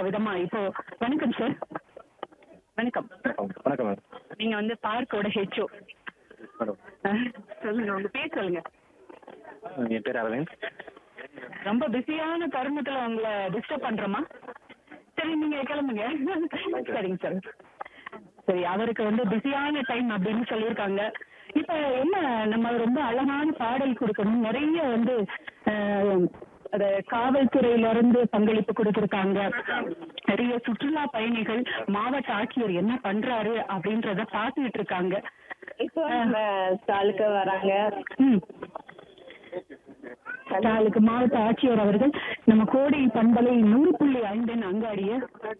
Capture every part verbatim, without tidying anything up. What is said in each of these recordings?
அப்படின்ற விதமா இப்போ வணக்கம் சார். வணக்கம். வணக்கம் மேம். நீங்க வந்து பார்க்கோட ஹெச்ஓ. மேடம் சொல்லுங்க, உங்க பேர் சொல்லுங்க. என் பேர் அரவிந்த். ரொம்ப பிஸியான தருணத்துல உங்களை டிஸ்டர்ப் பண்றோமா? சரி, நீங்க கிளம்புங்க. சரிங்க சார். சரி, அவருக்கு வந்து பிஸியான டைம் அப்படின்னு சொல்லியிருக்காங்க. இப்ப என்ன, நம்ம ரொம்ப அழகான பாடல் கொடுக்கணும், நிறைய வந்து அஹ், அத காவல்துறையில இருந்து பங்களிப்பு கொடுத்திருக்காங்க. நிறைய சுற்றுலா பயணிகள் மாவட்ட ஆட்சியர் என்ன பண்றாரு அப்படின்றத பாத்துக்கிட்டு இருக்காங்க. இப்போ நம்ம ஸ்டாலுக்கு வராங்க. ம். ஸ்டாலுக்கு மாவட்ட ஆட்சியர் அவர்கள் நம்ம கோடை பண்பலை நூறு புள்ளி ஐந்தின் அங்காடிய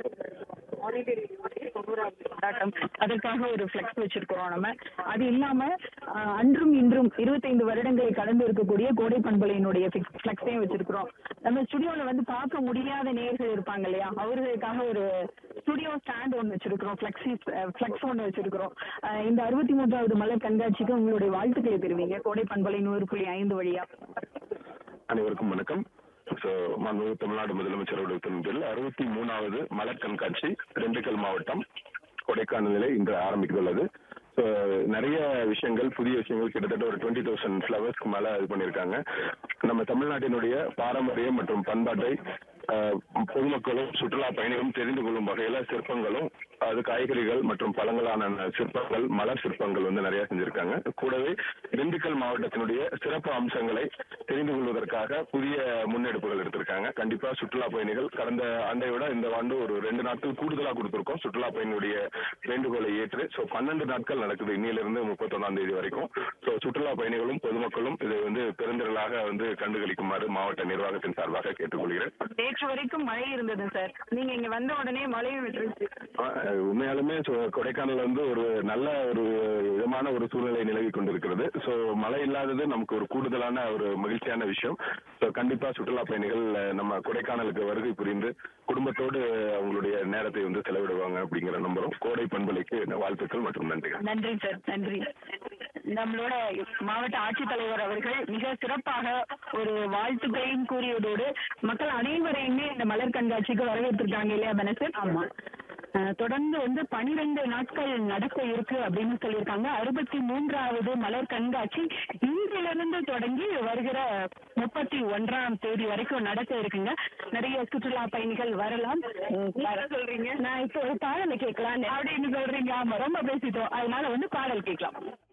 கொண்டாட்டம், அதற்காக ஒரு ஃபிளெக்ஸ் வச்சிருக்கிறோம் நம்ம. அது இல்லாம அஹ், அன்றும் இன்றும் இருபத்தைந்து வருடங்களை கடந்து இருக்கக்கூடிய கோடை பண்பலையினுடைய ஃபிளெக்ஸையும் வச்சிருக்கிறோம். நம்ம ஸ்டுடியோல வந்து பார்க்க முடியாத நேயர்கள் இருப்பாங்க இல்லையா, அவர்களுக்காக ஒரு ஸ்டுடியோ ஸ்டாண்ட் ஒன்று வச்சிருக்கிறோம், ஃபிளெக்ஸி ஃபிளெக்ஸ் ஒன்று வச்சிருக்கிறோம். அஹ், இந்த அறுபத்தி மூன்றாவது மலர் கண்காட்சிக்கு உங்களுடைய வாழ்த்துக்களை பெறுவீங்க கோடை பண்பலை நூறு புள்ளி ஐந்து வழியா. அனைவருக்கும் வணக்கம். ஸோ மாண்புமிகு தமிழ்நாடு முதலமைச்சரோட உத்தரவின் அறுபத்தி மூணாவது மலர் கண்காட்சி திண்டுக்கல் மாவட்டம் கொடைக்கானலிலே இன்று ஆரம்பித்துள்ளது. ஸோ நிறைய விஷயங்கள், புதிய விஷயங்கள், கிட்டத்தட்ட ஒரு டுவெண்ட்டி தௌசண்ட் ஃப்ளவர்ஸ்க்கு மேலே இது பண்ணியிருக்காங்க. நம்ம தமிழ்நாட்டினுடைய பாரம்பரியம் மற்றும் பண்பாட்டை பொதுமக்களும் சுற்றுலா பயணிகளும் தெரிந்து கொள்ளும் வகையில சிற்பங்களும், அது காய்கறிகள் மற்றும் பழங்களான சிற்பங்கள், மலர் சிற்பங்கள் வந்து நிறைய செஞ்சிருக்காங்க. கூடவே திண்டுக்கல் மாவட்டத்தினுடைய சிறப்பு அம்சங்களை தெரிந்து கொள்வதற்காக புதிய முன்னெடுப்புகள் எடுத்திருக்காங்க. கண்டிப்பா சுற்றுலா பயணிகள் கடந்த ஆண்டை விட இந்த ஆண்டு ஒரு ரெண்டு நாட்கள் கூடுதலா கொடுத்திருக்கோம் சுற்றுலா பயணியுடைய வேண்டுகோளை ஏற்று. ஸோ பன்னெண்டு நாட்கள் நடக்குது இன்னிலிருந்து முப்பத்தொன்னாம் தேதி வரைக்கும். ஸோ சுற்றுலா பயணிகளும் பொதுமக்களும் இதை வந்து பெருந்திரளாக வந்து கண்டுகளிக்குமாறு மாவட்ட நிர்வாகத்தின் சார்பாக கேட்டுக்கொள்கிறேன். நேற்று வரைக்கும் மழை இருந்தது சார், நீங்க இங்க வந்த உடனே மழையும் விட்டுருச்சு. உண்மையாலுமே கொடைக்கானல் வந்து ஒரு நல்ல ஒரு விதமான ஒரு சூழ்நிலை நிலவி கொண்டிருக்கிறது. ஸோ மழை இல்லாதது நமக்கு ஒரு கூடுதலான ஒரு மகிழ்ச்சியான விஷயம். ஸோ கண்டிப்பா சுற்றுலா பயணிகள் நம்ம கொடைக்கானலுக்கு வருகை புரிந்து குடும்பத்தோடு அவங்களுடைய நேரத்தை வந்து செலவிடுவாங்க அப்படிங்கிற நம்பரும் கோடை பண்பலைக்கு வாழ்த்துக்கள் மற்றும் நன்றிகள். நன்றி சார், நன்றி. நம்மளோட மாவட்ட ஆட்சித்தலைவர் அவர்கள் மிக சிறப்பாக ஒரு வாழ்த்துக்களையும் கூறியதோடு மக்கள் அனைவரையுமே இந்த மலர் கண்காட்சிக்கு வரவேற்றிருக்காங்க இல்லையா பனசர்? ஆமா. தொடர்ந்து வந்து பனிரெண்டு நாட்கள் நடக்க இருக்கு அப்படின்னு சொல்லியிருக்காங்க. அறுபத்தி மூன்றாவது மலர் கண்காட்சி இன்றிலிருந்து தொடங்கி வருகிற முப்பத்தி ஒன்றாம் தேதி வரைக்கும் நடக்க இருக்குங்க. நிறைய சுற்றுலா பயணிகள் வரலாம். சொல்றீங்க, நான் இப்போ ஒரு பாடலை கேட்கலாம் அப்படின்னு சொல்றீங்க. ஆமா, ரொம்ப பேசிட்டோம், அதனால வந்து பாடல் கேட்கலாம்.